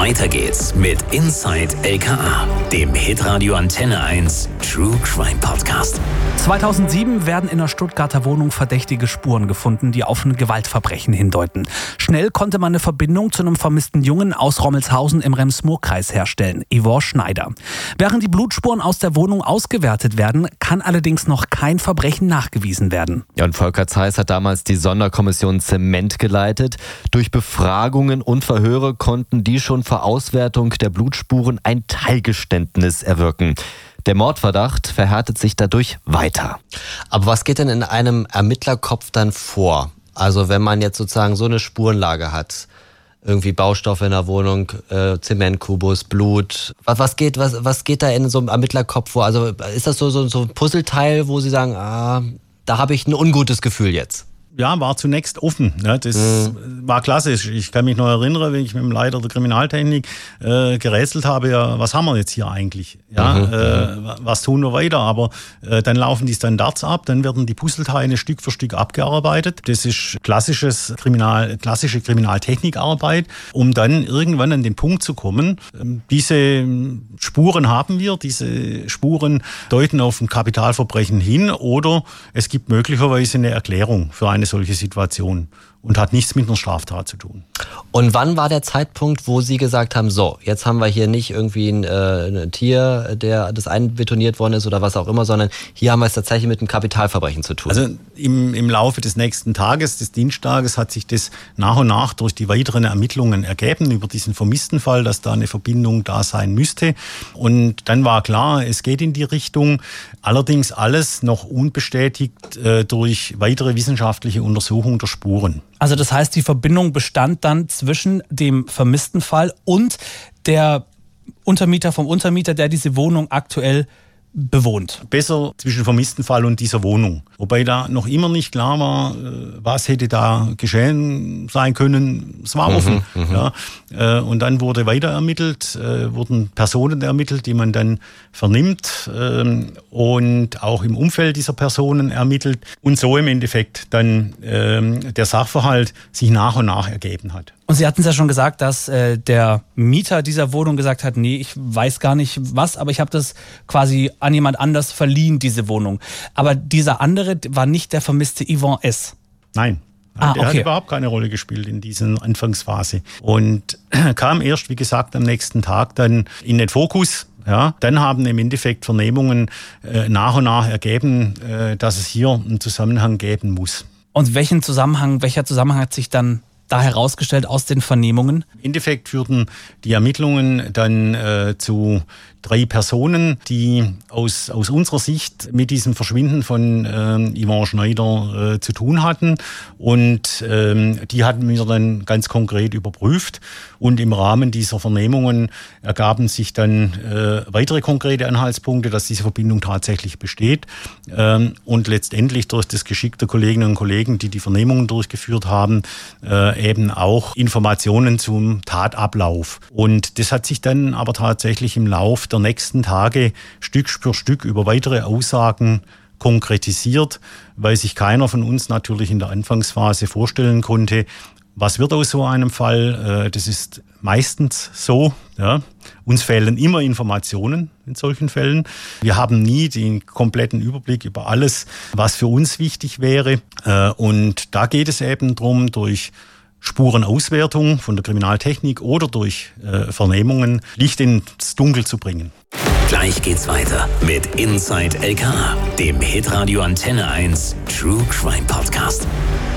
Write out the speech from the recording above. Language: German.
Weiter geht's mit Inside LKA, dem Hitradio Antenne 1 True Crime Podcast. 2007 werden in der Stuttgarter Wohnung verdächtige Spuren gefunden, die auf ein Gewaltverbrechen hindeuten. Schnell konnte man eine Verbindung zu einem vermissten Jungen aus Rommelshausen im Rems-Murr-Kreis herstellen, Yvonne Schneider. Während die Blutspuren aus der Wohnung ausgewertet werden, kann allerdings noch kein Verbrechen nachgewiesen werden. Ja, und Volker Zeiss hat damals die Sonderkommission Zement geleitet. Durch Befragungen und Verhöre konnten die schon vor Auswertung der Blutspuren ein Teilgeständnis erwirken. Der Mordverdacht verhärtet sich dadurch weiter. Aber was geht denn in einem Ermittlerkopf dann vor? Also wenn man jetzt sozusagen so eine Spurenlage hat, irgendwie Baustoffe in der Wohnung, Zementkubus, Blut. Was geht da in so einem Ermittlerkopf vor? Also ist das so ein Puzzleteil, wo Sie sagen, da habe ich ein ungutes Gefühl jetzt? Ja, war zunächst offen. Ja, das war klassisch. Ich kann mich noch erinnern, wenn ich mit dem Leiter der Kriminaltechnik gerätselt habe, ja, was haben wir jetzt hier eigentlich? Ja, was tun wir weiter? Aber dann laufen die Standards ab, dann werden die Puzzleteile Stück für Stück abgearbeitet. Das ist klassische Kriminaltechnikarbeit, um dann irgendwann an den Punkt zu kommen. Diese Spuren haben wir, diese Spuren deuten auf ein Kapitalverbrechen hin oder es gibt möglicherweise eine Erklärung für eine solche Situation und hat nichts mit einer Straftat zu tun. Und wann war der Zeitpunkt, wo Sie gesagt haben, so, jetzt haben wir hier nicht irgendwie ein Tier, das einbetoniert worden ist oder was auch immer, sondern hier haben wir es tatsächlich mit einem Kapitalverbrechen zu tun? Also im Laufe des nächsten Tages, des Dienstages, hat sich das nach und nach durch die weiteren Ermittlungen ergeben über diesen vermissten Fall, dass da eine Verbindung da sein müsste. Und dann war klar, es geht in die Richtung, allerdings alles noch unbestätigt durch weitere wissenschaftliche Untersuchung der Spuren. Also das heißt, die Verbindung bestand dann zwischen dem vermissten Fall und der Untermieter vom Untermieter, der diese Wohnung aktuell bewohnt. Besser zwischen vermissten Fall und dieser Wohnung. Wobei da noch immer nicht klar war, was hätte da geschehen sein können. Es war offen. Ja. Und dann wurde weiter ermittelt, wurden Personen ermittelt, die man dann vernimmt und auch im Umfeld dieser Personen ermittelt. Und so im Endeffekt dann der Sachverhalt sich nach und nach ergeben hat. Und Sie hatten es ja schon gesagt, dass der Mieter dieser Wohnung gesagt hat, nee, ich weiß gar nicht was, aber ich habe das quasi an jemand anders verliehen, diese Wohnung. Aber dieser andere war nicht der vermisste Yvonne S. Nein. Der hat überhaupt keine Rolle gespielt in dieser Anfangsphase. Und kam erst, wie gesagt, am nächsten Tag dann in den Fokus. Ja, dann haben im Endeffekt Vernehmungen nach und nach ergeben, dass es hier einen Zusammenhang geben muss. Und welcher Zusammenhang hat sich dann da herausgestellt aus den Vernehmungen? Im Endeffekt führten die Ermittlungen dann zu 3 Personen, die aus unserer Sicht mit diesem Verschwinden von Yvonne Schneider zu tun hatten. Und die hatten wir dann ganz konkret überprüft. Und im Rahmen dieser Vernehmungen ergaben sich dann weitere konkrete Anhaltspunkte, dass diese Verbindung tatsächlich besteht. Und letztendlich durch das Geschick der Kolleginnen und Kollegen, die die Vernehmungen durchgeführt haben, eben auch Informationen zum Tatablauf. Und das hat sich dann aber tatsächlich im Lauf der nächsten Tage Stück für Stück über weitere Aussagen konkretisiert, weil sich keiner von uns natürlich in der Anfangsphase vorstellen konnte, was wird aus so einem Fall. Das ist meistens so. Ja. Uns fehlen immer Informationen in solchen Fällen. Wir haben nie den kompletten Überblick über alles, was für uns wichtig wäre. Und da geht es eben darum, durch Spurenauswertung von der Kriminaltechnik oder durch Vernehmungen Licht ins Dunkel zu bringen. Gleich geht's weiter mit Inside LKA, dem Hitradio Antenne 1 True Crime Podcast.